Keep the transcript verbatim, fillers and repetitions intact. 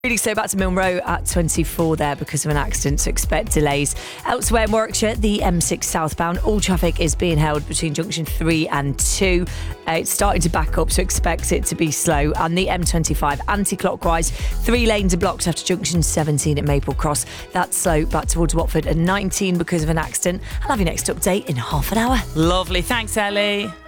Really slow back to Milne Row at twenty-four there because of an accident, so expect delays. Elsewhere in Warwickshire, the M six southbound, all traffic is being held between junction three and two. Uh, it's starting to back up, so expect it to be slow. And the M twenty-five anti-clockwise, three lanes are blocked after junction seventeen at Maple Cross. That's slow back towards Watford and nineteen because of an accident. I'll have your next update in half an hour. Lovely. Thanks, Ellie.